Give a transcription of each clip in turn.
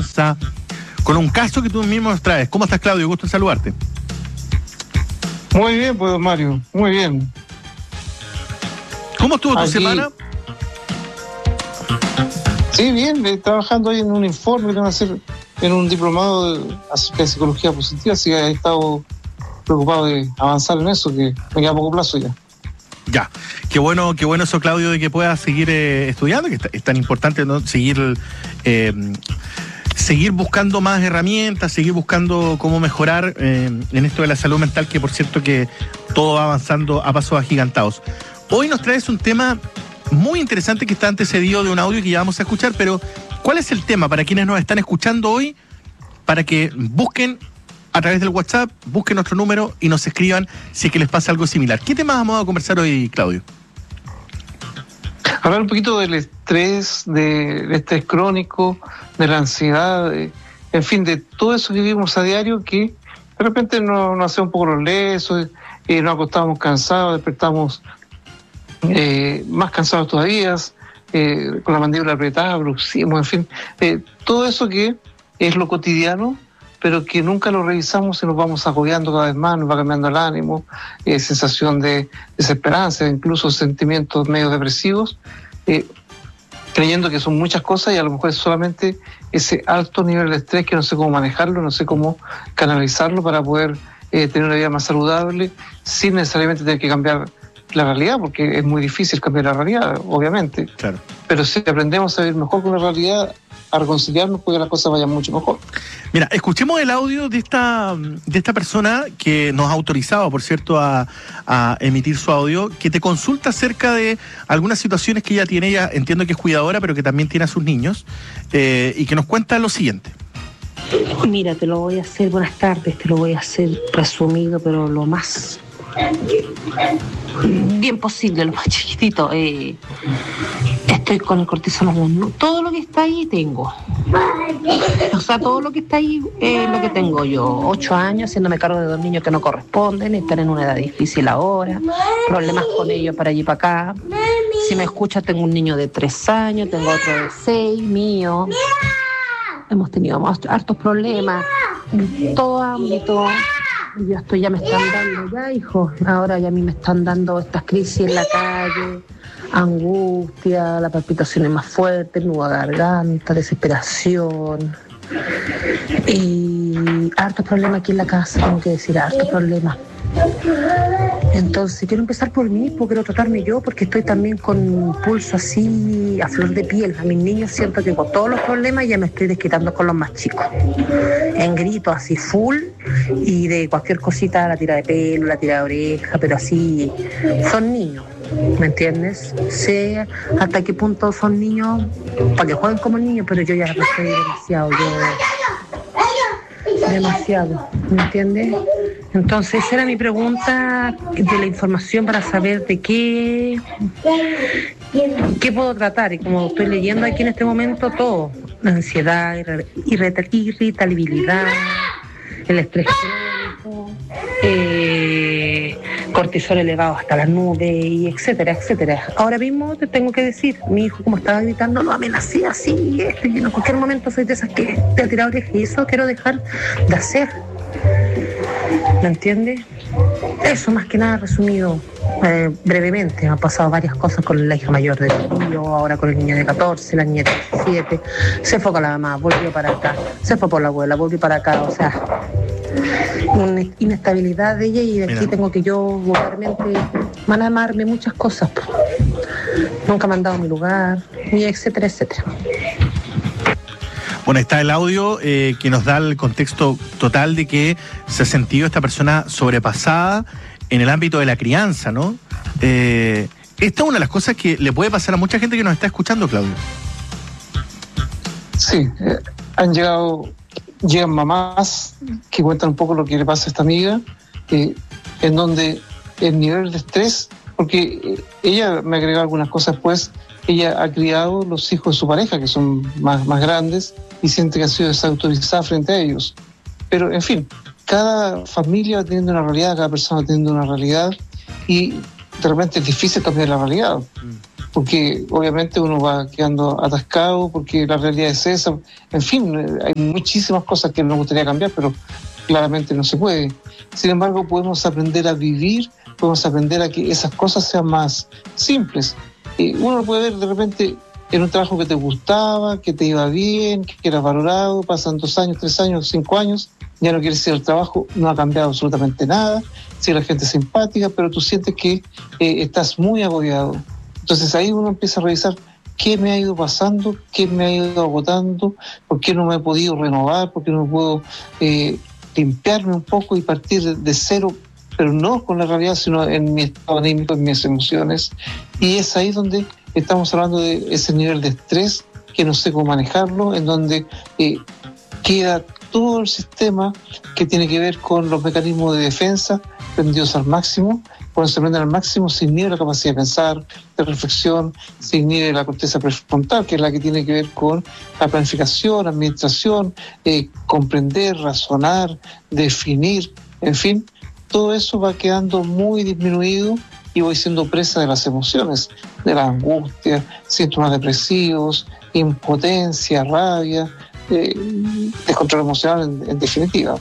crianza, con un caso que tú mismo nos traes. ¿Cómo estás, Claudio? Gusto en saludarte. Muy bien, pues, Mario, muy bien. ¿Cómo estuvo tu semana? Sí, bien, trabajando ahí en un informe que van a hacer en un diplomado acerca de psicología positiva, así que he estado preocupado de avanzar en eso, que me queda a poco plazo ya. Ya, qué bueno eso, Claudio, de que puedas seguir estudiando, que es tan importante, ¿no? Seguir buscando más herramientas, seguir buscando cómo mejorar en esto de la salud mental, que por cierto que todo va avanzando a pasos agigantados. Hoy nos traes un tema muy interesante que está antecedido de un audio que ya vamos a escuchar, pero ¿cuál es el tema para quienes nos están escuchando hoy? Para que busquen a través del WhatsApp, busquen nuestro número y nos escriban si es que les pasa algo similar. ¿Qué temas vamos a conversar hoy, Claudio? Hablar un poquito del estrés, del estrés crónico, de la ansiedad, en fin, de todo eso que vivimos a diario, que de repente nos hace un poco los lesos, nos acostamos cansados, despertamos más cansados todavía, con la mandíbula apretada, bruxismo, en fin, todo eso que es lo cotidiano, pero que nunca lo revisamos y nos vamos agobiando cada vez más, nos va cambiando el ánimo, sensación de desesperanza, incluso sentimientos medio depresivos, creyendo que son muchas cosas y a lo mejor es solamente ese alto nivel de estrés que no sé cómo manejarlo, no sé cómo canalizarlo para poder tener una vida más saludable sin necesariamente tener que cambiar la realidad, porque es muy difícil cambiar la realidad, obviamente. Claro. Pero si aprendemos a vivir mejor con la realidad, a reconciliarnos, puede que las cosas vayan mucho mejor. Mira, escuchemos el audio de esta persona que nos ha autorizado, por cierto, a emitir su audio, que te consulta acerca de algunas situaciones que ella tiene. Ella entiendo que es cuidadora, pero que también tiene a sus niños, y que nos cuenta lo siguiente. Mira, te lo voy a hacer, buenas tardes, te lo voy a hacer resumido, pero lo más bien posible, lo más chiquitito. Estoy con el cortisona, todo lo que está ahí tengo. O sea, todo lo que está ahí es lo que tengo yo. 8 años haciéndome cargo de 2 niños que no corresponden, están en una edad difícil ahora, problemas con ellos para allí y para acá. Si me escuchas, tengo un niño de 3 años, tengo otro de 6, mío. Hemos tenido hartos problemas en todo ámbito. Ya me están dando, ya hijo, ahora ya a mí me están dando estas crisis en la calle, angustia, la palpitación es más fuerte, nudo de garganta, desesperación y hartos problemas aquí en la casa, tengo que decir, hartos problemas. Entonces quiero empezar por mí, porque quiero tratarme yo, porque estoy también con un pulso así a flor de piel. A mis niños siento que con todos los problemas ya me estoy desquitando con los más chicos, en gritos así full, y de cualquier cosita, la tira de pelo, la tira de oreja, pero así son niños, ¿me entiendes? Sé hasta qué punto son niños para que jueguen como niños, pero yo ya lo soy demasiado, ¿me entiendes? Entonces esa era mi pregunta de la información para saber de qué puedo tratar. Y como estoy leyendo aquí en este momento todo, la ansiedad, irritabilidad, el estrés crónico, cortisol elevado hasta las nubes, y etcétera, etcétera. Ahora mismo te tengo que decir, mi hijo como estaba gritando, lo amenacé así, y en cualquier momento soy de esas que te ha tirado oreja, y eso quiero dejar de hacer. ¿Me entiendes? Eso más que nada resumido brevemente. Han pasado varias cosas con la hija mayor de tío, ahora con el niño de 14, la niña de 17, se fue con la mamá, volvió para acá, se fue por la abuela, volvió para acá, o sea, una inestabilidad de ella, y de aquí tengo que yo realmente manamarme muchas cosas. Nunca me han dado mi lugar, y etcétera, etcétera. Bueno, está el audio que nos da el contexto total de que se ha sentido esta persona sobrepasada en el ámbito de la crianza, ¿no? Esta es una de las cosas que le puede pasar a mucha gente que nos está escuchando, Claudio. Sí, llegan mamás que cuentan un poco lo que le pasa a esta amiga, en donde el nivel de estrés, porque ella me agregó algunas cosas, pues ella ha criado los hijos de su pareja, que son más grandes, y siente que ha sido desautorizada frente a ellos. Pero, en fin, cada familia va teniendo una realidad, cada persona va teniendo una realidad, y de repente es difícil cambiar la realidad. porque obviamente uno va quedando atascado, porque la realidad es esa. En fin, hay muchísimas cosas que nos gustaría cambiar, pero claramente no se puede. Sin embargo, podemos aprender a vivir, podemos aprender a que esas cosas sean más simples. Uno lo puede ver de repente en un trabajo que te gustaba, que te iba bien, que eras valorado, pasan 2 años, 3 años, 5 años, ya no quieres ir al trabajo, no ha cambiado absolutamente nada, si la gente es simpática, pero tú sientes que estás muy agobiado. Entonces ahí uno empieza a revisar qué me ha ido pasando, qué me ha ido agotando, por qué no me he podido renovar, por qué no puedo limpiarme un poco y partir de cero, pero no con la realidad, sino en mi estado anímico, en mis emociones. Y es ahí donde estamos hablando de ese nivel de estrés que no sé cómo manejarlo, en donde queda todo el sistema que tiene que ver con los mecanismos de defensa prendidos al máximo. Cuando se prenden al máximo se inhibe la capacidad de pensar, de reflexión, se inhibe la corteza prefrontal, que es la que tiene que ver con la planificación, administración, comprender, razonar, definir, en fin, todo eso va quedando muy disminuido y voy siendo presa de las emociones, de la angustia, síntomas depresivos, impotencia, rabia, descontrol emocional en definitiva.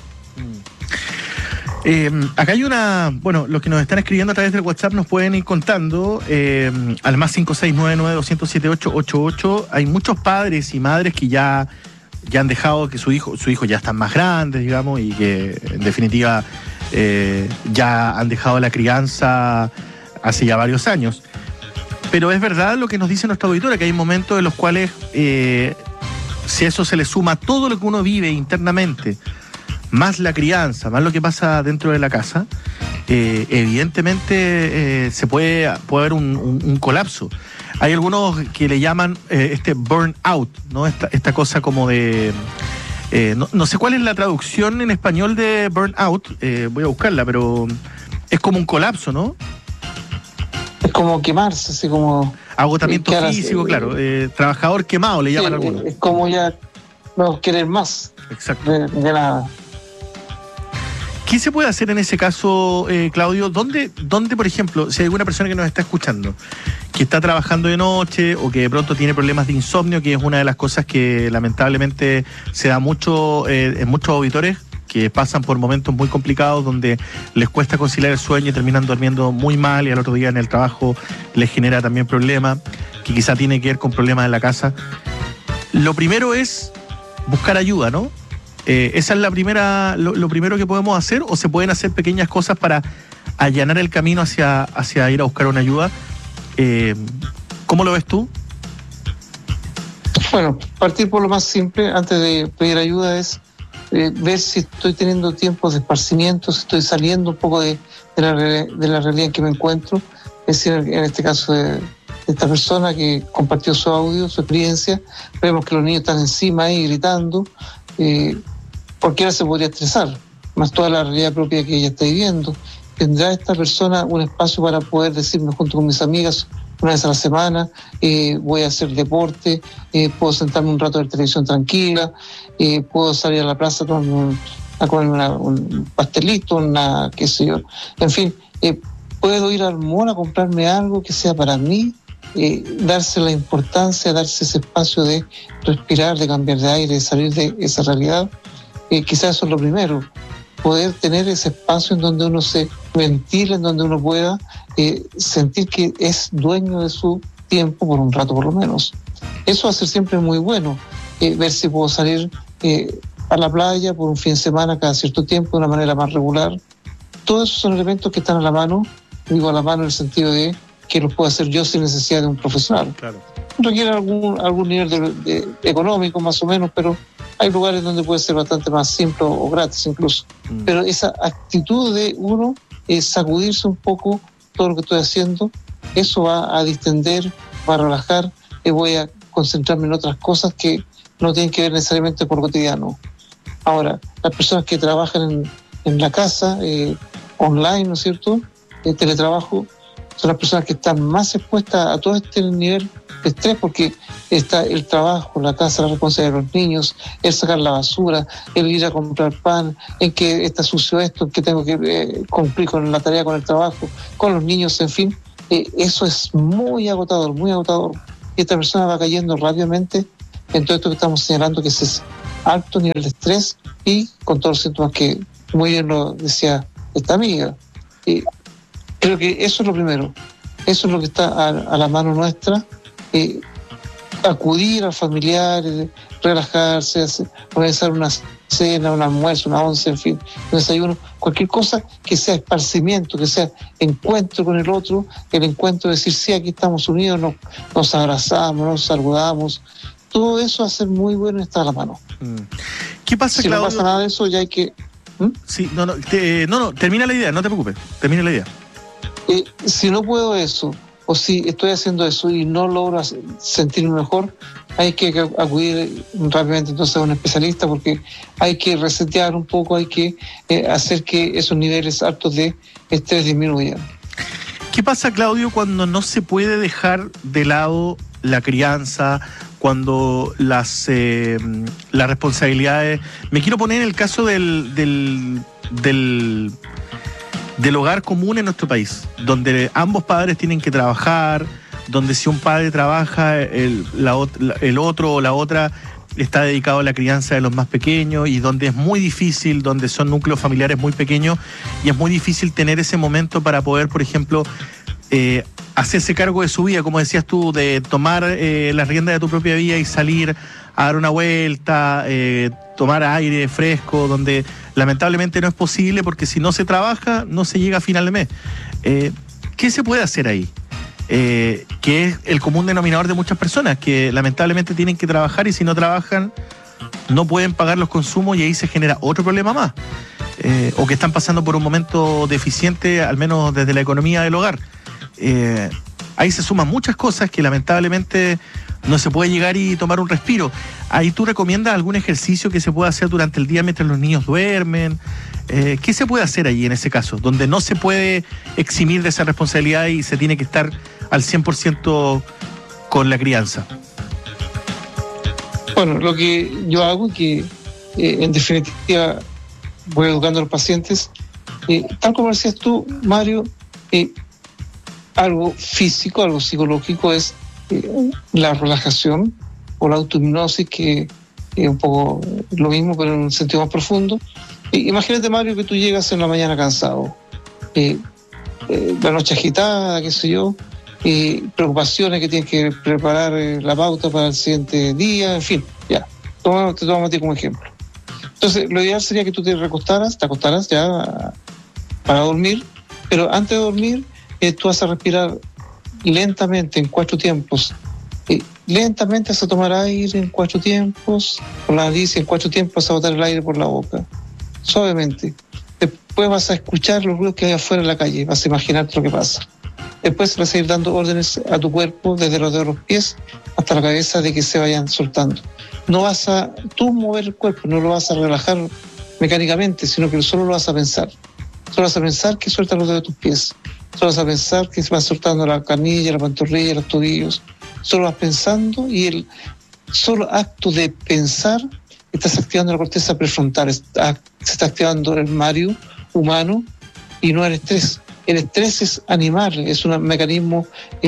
Acá hay los que nos están escribiendo a través del WhatsApp nos pueden ir contando al más 56992078888. Hay muchos padres y madres que ya han dejado que su hijo ya están más grandes, digamos, y que en definitiva ya han dejado la crianza hace ya varios años. Pero es verdad lo que nos dice nuestra auditora, que hay momentos en los cuales si a eso se le suma todo lo que uno vive internamente, más la crianza, más lo que pasa dentro de la casa, evidentemente puede haber un colapso. Hay algunos que le llaman burnout, ¿no? Esta cosa como de... no sé cuál es la traducción en español de burnout, voy a buscarla, pero es como un colapso, ¿no? Es como quemarse, así como... Agotamiento físico, claro. Trabajador quemado, le llaman algunos. Es como ya no querer más. Exacto. De nada. ¿Qué se puede hacer en ese caso, Claudio? ¿Dónde, por ejemplo, si hay alguna persona que nos está escuchando, que está trabajando de noche o que de pronto tiene problemas de insomnio, que es una de las cosas que lamentablemente se da mucho en muchos auditores, que pasan por momentos muy complicados donde les cuesta conciliar el sueño y terminan durmiendo muy mal y al otro día en el trabajo les genera también problemas, que quizá tiene que ver con problemas en la casa? Lo primero es buscar ayuda, ¿no? ¿Esa es lo primero que podemos hacer, o se pueden hacer pequeñas cosas para allanar el camino hacia ir a buscar una ayuda? ¿Cómo lo ves tú? Bueno, partir por lo más simple antes de pedir ayuda es ver si estoy teniendo tiempos de esparcimiento, si estoy saliendo un poco de la realidad en que me encuentro. Es decir, en este caso de esta persona que compartió su audio, su experiencia, vemos que los niños están encima ahí gritando. Cualquiera se podría estresar, más toda la realidad propia que ella está viviendo. ¿Tendrá esta persona un espacio para poder decirme junto con mis amigas una vez a la semana, voy a hacer deporte, puedo sentarme un rato de televisión tranquila, puedo salir a la plaza a comerme un pastelito, qué sé yo, en fin, puedo ir al mall a comprarme algo que sea para mí, darse la importancia, darse ese espacio de respirar, de cambiar de aire, de salir de esa realidad? Quizás eso es lo primero, poder tener ese espacio en donde uno se ventila, en donde uno pueda sentir que es dueño de su tiempo por un rato por lo menos. Eso va a ser siempre muy bueno, ver si puedo salir a la playa por un fin de semana cada cierto tiempo de una manera más regular. Todos esos son elementos que están a la mano, digo a la mano en el sentido de que los puedo hacer yo sin necesidad de un profesional. Claro. Requiere algún nivel de económico más o menos, pero hay lugares donde puede ser bastante más simple o gratis incluso. Pero esa actitud de uno sacudirse un poco todo lo que estoy haciendo, eso va a distender, va a relajar, voy a concentrarme en otras cosas que no tienen que ver necesariamente por lo cotidiano. Ahora, las personas que trabajan en la casa, online, ¿no es cierto?, teletrabajo, son las personas que están más expuestas a todo este nivel de estrés, porque está el trabajo, la casa, la responsabilidad de los niños, el sacar la basura, el ir a comprar pan, en que está sucio esto, en que tengo que cumplir con la tarea, con el trabajo, con los niños, en fin. eso es muy agotador, muy agotador. Y esta persona va cayendo rápidamente en todo esto que estamos señalando, que es alto nivel de estrés y con todos los síntomas que muy bien lo decía esta amiga. Creo que eso es lo primero, eso es lo que está a la mano nuestra, acudir a familiares, relajarse, organizar una cena, un almuerzo, una once, en fin, un desayuno, cualquier cosa que sea esparcimiento, que sea encuentro con el otro, el encuentro de decir, sí, aquí estamos unidos, nos abrazamos, nos saludamos, todo eso va a ser muy bueno y está a la mano. ¿Qué pasa, si Claudio? No pasa nada de eso, ya hay que... Sí, no, termina la idea, no te preocupes, termina la idea. Si no puedo eso, o si estoy haciendo eso y no logro sentirme mejor, hay que acudir rápidamente entonces a un especialista, porque hay que resetear un poco, hay que hacer que esos niveles altos de estrés disminuyan. ¿Qué pasa, Claudio, cuando no se puede dejar de lado la crianza, cuando las responsabilidades... Me quiero poner en el caso del hogar común en nuestro país, donde ambos padres tienen que trabajar, donde si un padre trabaja, el otro o la otra está dedicado a la crianza de los más pequeños, y donde es muy difícil, donde son núcleos familiares muy pequeños, y es muy difícil tener ese momento para poder, por ejemplo, hacerse cargo de su vida, como decías tú, de tomar las riendas de tu propia vida y salir a dar una vuelta, tomar aire fresco, donde lamentablemente no es posible, porque si no se trabaja, no se llega a final de mes. ¿Qué se puede hacer ahí? Que es el común denominador de muchas personas, que lamentablemente tienen que trabajar, y si no trabajan, no pueden pagar los consumos, y ahí se genera otro problema más. O que están pasando por un momento deficiente, al menos desde la economía del hogar. Ahí se suman muchas cosas que lamentablemente no se puede llegar y tomar un respiro. Ahí tú recomiendas algún ejercicio que se pueda hacer durante el día mientras los niños duermen. ¿Qué se puede hacer ahí en ese caso, donde no se puede eximir de esa responsabilidad y se tiene que estar al 100% con la crianza? Bueno, lo que yo hago es que, en definitiva, voy educando a los pacientes. Tal como decías tú, Mario, algo físico, algo psicológico es la relajación o la autohipnosis, que es un poco lo mismo, pero en un sentido más profundo. Imagínate, Mario, que tú llegas en la mañana cansado, la noche agitada, qué sé yo, preocupaciones que tienes que preparar la pauta para el siguiente día, en fin, ya, te tomamos a ti como ejemplo. Entonces, lo ideal sería que tú te acostaras ya para dormir, pero antes de dormir, tú vas a respirar lentamente en 4 tiempos. Lentamente vas a tomar aire en 4 tiempos por la nariz, y en 4 tiempos vas a botar el aire por la boca, suavemente. Después vas a escuchar los ruidos que hay afuera en la calle, vas a imaginarte lo que pasa. Después vas a ir dando órdenes a tu cuerpo, desde los dedos de los pies hasta la cabeza, de que se vayan soltando. No vas a tú mover el cuerpo, no lo vas a relajar mecánicamente, sino que solo lo vas a pensar. Solo vas a pensar que sueltas los dedos de tus pies. Solo vas a pensar que se va soltando la canilla, la pantorrilla, los tobillos. Solo vas pensando, y el solo acto de pensar estás activando la corteza prefrontal, se está activando el Mario humano, y no el estrés. El estrés es animal, es un mecanismo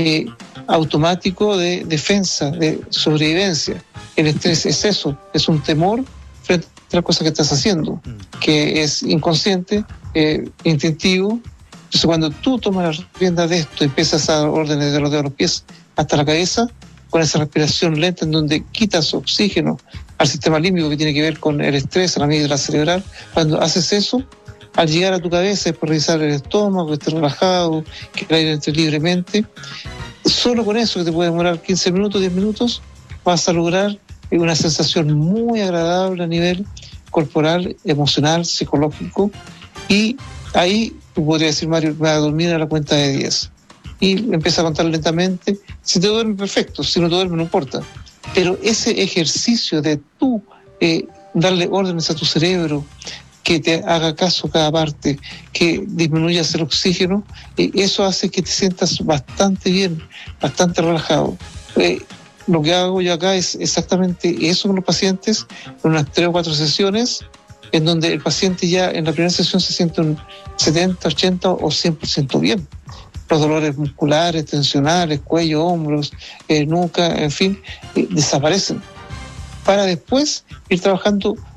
automático de defensa, de sobrevivencia. El estrés es eso, es un temor frente a la cosa que estás haciendo, que es inconsciente, instintivo. Entonces, cuando tú tomas la rienda de esto y empiezas a dar órdenes de los dedos de los pies hasta la cabeza, con esa respiración lenta en donde quitas oxígeno al sistema límbico, que tiene que ver con el estrés, a la amígdala cerebral, cuando haces eso, al llegar a tu cabeza, después revisar el estómago, que esté relajado, que el aire entre libremente, solo con eso, que te puede demorar 15 minutos, 10 minutos, vas a lograr una sensación muy agradable a nivel corporal, emocional, psicológico, y ahí tú podrías decir, Mario, me voy a dormir a la cuenta de 10. Y empieza a contar lentamente. Si te duermes, perfecto; si no te duermes, no importa. Pero ese ejercicio de tú darle órdenes a tu cerebro, que te haga caso cada parte, que disminuyas el oxígeno, eso hace que te sientas bastante bien, bastante relajado. Lo que hago yo acá es exactamente eso con los pacientes, en unas 3 o 4 sesiones, en donde el paciente ya en la primera sesión se siente un 70, 80 o 100% bien. los dolores musculares, tensionales, cuello, hombros, nuca, en fin, desaparecen, para después ir trabajando